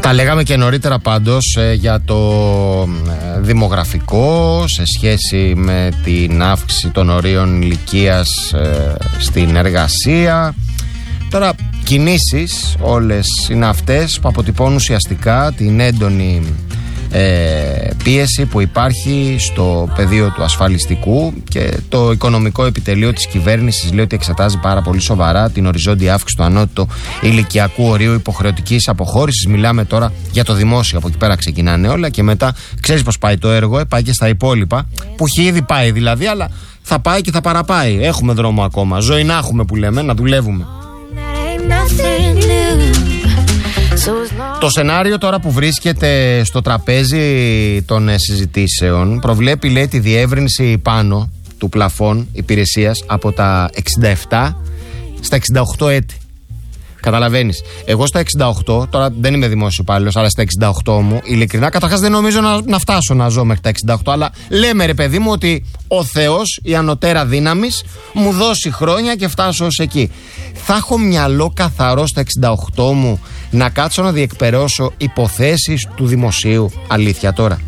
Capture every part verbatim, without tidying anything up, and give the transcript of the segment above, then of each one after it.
Τα λέγαμε και νωρίτερα πάντως ε, για το ε, δημογραφικό σε σχέση με την αύξηση των ορίων ηλικίας ε, στην εργασία. Τώρα κινήσεις όλες είναι αυτές που αποτυπώνουν ουσιαστικά την έντονη ε, πίεση που υπάρχει στο πεδίο του ασφαλιστικού, και το οικονομικό επιτελείο της κυβέρνησης λέει ότι εξετάζει πάρα πολύ σοβαρά την οριζόντια αύξηση του ανώτατου ηλικιακού ορίου υποχρεωτικής αποχώρησης. Μιλάμε τώρα για το δημόσιο, από εκεί πέρα ξεκινάνε όλα και μετά ξέρεις πως πάει το έργο, ε, πάει και στα υπόλοιπα που έχει ήδη πάει δηλαδή, αλλά θα πάει και θα παραπάει. Έχουμε δρόμο ακόμα, ζωή να έχουμε που λέμε, να δουλεύουμε. Το σενάριο τώρα που βρίσκεται στο τραπέζι των συζητήσεων προβλέπει, λέει, τη διεύρυνση πάνω του πλαφών υπηρεσίας από τα εξήντα επτά στα εξήντα οκτώ έτη. Καταλαβαίνεις, εγώ στα εξήντα οκτώ, τώρα δεν είμαι δημόσιο υπάλληλος, αλλά στα εξήντα οκτώ μου, ειλικρινά, καταρχάς δεν νομίζω να, να φτάσω να ζω μέχρι τα εξήντα οκτώ, αλλά λέμε ρε παιδί μου ότι ο Θεός, η ανωτέρα δύναμης, μου δώσει χρόνια και φτάσω ως εκεί. Θα έχω μυαλό καθαρό στα εξήντα οκτώ μου να κάτσω να διεκπαιρεώσω υποθέσεις του δημοσίου? Αλήθεια τώρα?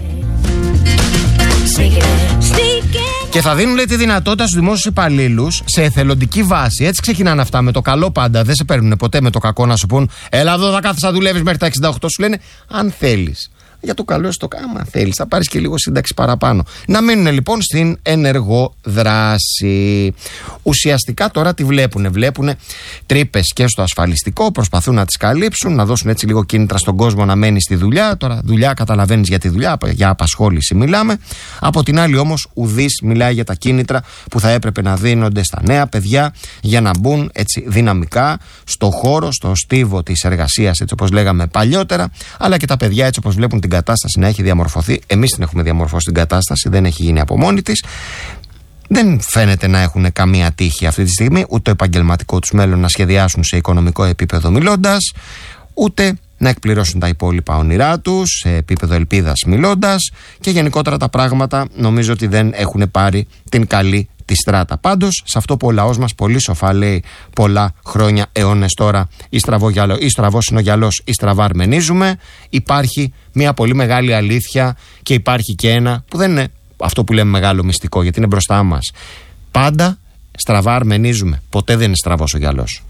Και θα δίνουν, λέει, τη δυνατότητα στους δημόσιους υπαλλήλους σε εθελοντική βάση. Έτσι ξεκινάνε αυτά, με το καλό πάντα. Δεν σε παίρνουν ποτέ με το κακό να σου πούν έλα εδώ, θα κάθεσαι να δουλεύεις μέχρι τα εξήντα οκτώ. Σου λένε αν θέλεις. Για το καλό στο κάμα, θέλεις, θα πάρεις και λίγο σύνταξη παραπάνω. Να μείνουν λοιπόν στην ενεργό δράση. Ουσιαστικά τώρα τι βλέπουνε? Βλέπουνε τρύπες και στο ασφαλιστικό, προσπαθούν να τις καλύψουν, να δώσουν έτσι λίγο κίνητρα στον κόσμο να μένει στη δουλειά. Τώρα δουλειά, καταλαβαίνεις για τη δουλειά, για απασχόληση μιλάμε. Από την άλλη όμως ουδής μιλάει για τα κίνητρα που θα έπρεπε να δίνονται στα νέα παιδιά για να μπουν έτσι δυναμικά στο χώρο, στο στίβο της εργασίας, έτσι όπως λέγαμε παλιότερα, αλλά και τα παιδιά έτσι όπως βλέπουν την κατάσταση να έχει διαμορφωθεί. Εμείς την έχουμε διαμορφώσει την κατάσταση, δεν έχει γίνει από μόνη της. Δεν φαίνεται να έχουν καμία τύχη αυτή τη στιγμή, ούτε το επαγγελματικό τους μέλλον να σχεδιάσουν σε οικονομικό επίπεδο μιλώντας, ούτε να εκπληρώσουν τα υπόλοιπα όνειρά τους σε επίπεδο ελπίδας μιλώντας, και γενικότερα τα πράγματα νομίζω ότι δεν έχουν πάρει την καλή τη στράτα. Πάντως, σε αυτό που ο λαός μας πολύ σοφά λέει πολλά χρόνια, αιώνες τώρα, ή στραβός είναι ο γυαλός, ή στραβά αρμενίζουμε, υπάρχει μια πολύ μεγάλη αλήθεια και υπάρχει και ένα που δεν είναι αυτό που λέμε μεγάλο μυστικό, γιατί είναι μπροστά μας. Πάντα στραβά αρμενίζουμε, ποτέ δεν είναι στραβός ο γυαλός.